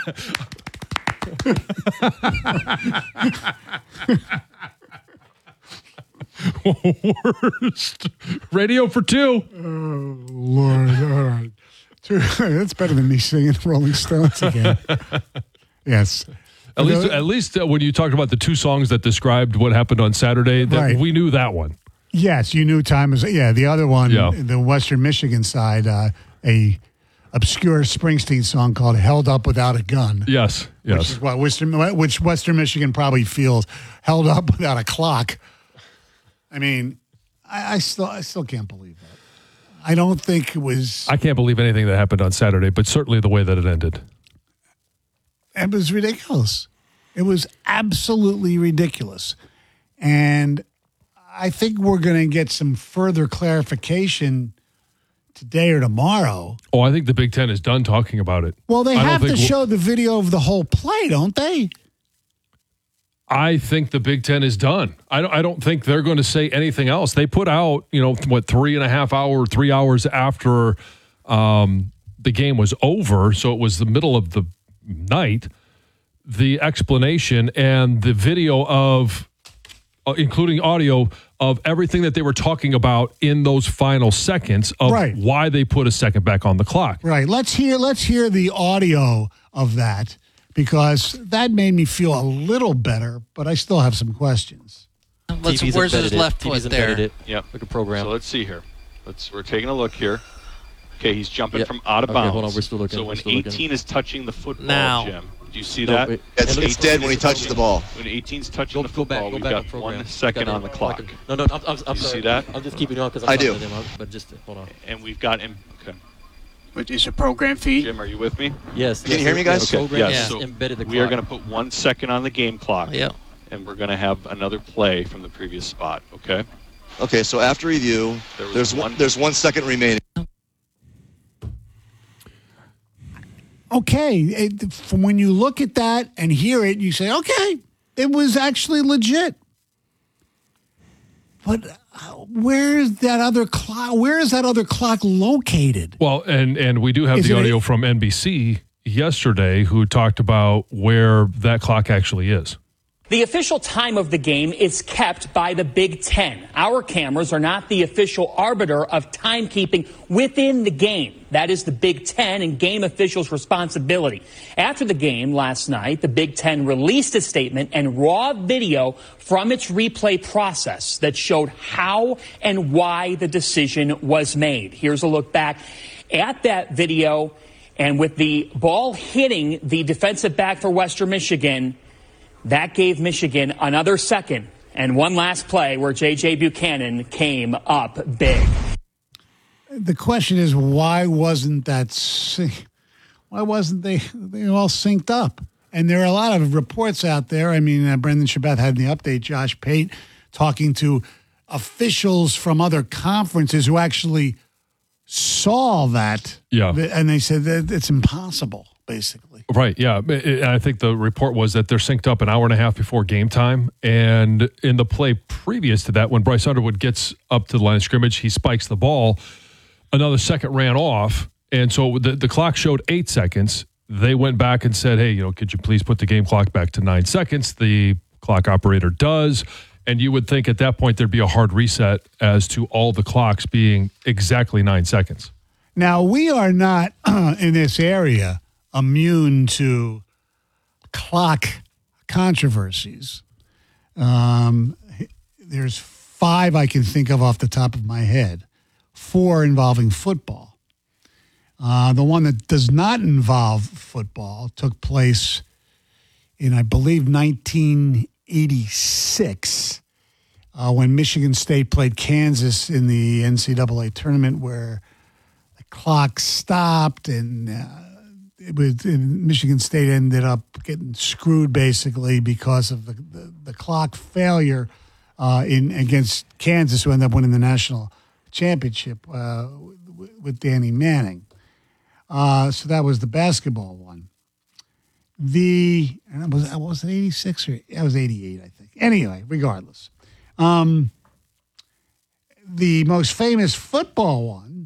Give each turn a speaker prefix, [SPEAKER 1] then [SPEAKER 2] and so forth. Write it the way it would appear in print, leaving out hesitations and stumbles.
[SPEAKER 1] Worst. Radio for two.
[SPEAKER 2] Oh, Lord. All right. That's better than me singing Rolling Stones again. Yes.
[SPEAKER 1] At least when you talked about the two songs that described what happened on Saturday,
[SPEAKER 2] Right.
[SPEAKER 1] we knew that one.
[SPEAKER 2] Yes, you knew time was. Yeah, the other one, the Western Michigan side, a obscure Springsteen song called "Held Up Without a Gun."
[SPEAKER 1] Yes.
[SPEAKER 2] Which is what Western Michigan probably feels, held up without a clock. I mean, I still can't believe that. I don't think it was.
[SPEAKER 1] I can't believe anything that happened on Saturday, but certainly the way that it ended.
[SPEAKER 2] It was ridiculous. It was absolutely ridiculous. And I think we're going to get some further clarification today or tomorrow.
[SPEAKER 1] Oh, I think the Big Ten is done talking about it.
[SPEAKER 2] Well, they have to show the video of the whole play, don't they?
[SPEAKER 1] I think the Big Ten is done. I don't think they're going to say anything else. They put out, 3 hours after the game was over, so it was the middle of the night, the explanation and the video of, including audio, of everything that they were talking about in those final seconds of why they put a second back on the clock.
[SPEAKER 2] Right. Let's hear the audio of that, because that made me feel a little better, but I still have some questions.
[SPEAKER 3] Where's his left foot there?
[SPEAKER 4] Yeah,
[SPEAKER 5] like a program.
[SPEAKER 4] So let's see here. We're taking a look here. Okay, he's jumping from out of bounds.
[SPEAKER 5] Hold on, we're still looking.
[SPEAKER 4] So when 18 is touching the football,
[SPEAKER 3] now,
[SPEAKER 4] Jim, do you see that?
[SPEAKER 6] It's dead when he touches the ball.
[SPEAKER 4] When 18's touching the football, we've got 1 second on the clock.
[SPEAKER 5] No, I'm sorry.
[SPEAKER 4] See that?
[SPEAKER 5] I'm just keeping you on because
[SPEAKER 6] I do.
[SPEAKER 5] But just hold on.
[SPEAKER 4] And we've got him. Okay.
[SPEAKER 2] Which is a program feed?
[SPEAKER 4] Jim, are you with me?
[SPEAKER 5] Yes.
[SPEAKER 6] Can you hear me, guys?
[SPEAKER 4] Okay. Yes.
[SPEAKER 5] So embedded the clock.
[SPEAKER 4] We are going to put 1 second on the game clock.
[SPEAKER 3] Yeah.
[SPEAKER 4] And we're going to have another play from the previous spot. Okay.
[SPEAKER 6] Okay. So after review, there's 1 second remaining.
[SPEAKER 2] Okay, from when you look at that and hear it, you say, okay, it was actually legit. But where is that other clock? Where is that other clock located?
[SPEAKER 1] Well, and we do have the audio from NBC yesterday who talked about where that clock actually is.
[SPEAKER 7] The official time of the game is kept by the Big Ten. Our cameras are not the official arbiter of timekeeping within the game. That is the Big Ten and game officials' responsibility. After the game last night, the Big Ten released a statement and raw video from its replay process that showed how and why the decision was made. Here's a look back at that video, and with the ball hitting the defensive back for Western Michigan, that gave Michigan another second and one last play where J.J. Buchanan came up big.
[SPEAKER 2] The question is, why wasn't they all synced up? And there are a lot of reports out there. I mean, Brendan Shabbat had in the update, Josh Pate talking to officials from other conferences who actually saw that.
[SPEAKER 1] Yeah.
[SPEAKER 2] And they said that it's impossible, basically.
[SPEAKER 1] Right, yeah. I think the report was that they're synced up an hour and a half before game time. And in the play previous to that, when Bryce Underwood gets up to the line of scrimmage, he spikes the ball. Another second ran off. And so the clock showed 8 seconds. They went back and said, hey, could you please put the game clock back to 9 seconds? The clock operator does. And you would think at that point there'd be a hard reset as to all the clocks being exactly 9 seconds.
[SPEAKER 2] Now, we are not in this area immune to clock controversies. There's 5 I can think of off the top of my head, 4 involving football. The one that does not involve football took place in, I believe, 1986 when Michigan State played Kansas in the NCAA tournament, where the clock stopped and Michigan State ended up getting screwed basically because of the clock failure against Kansas, who ended up winning the national championship with Danny Manning. So that was the basketball one. Was it 86 or that was 88, I think. Anyway, regardless. The most famous football one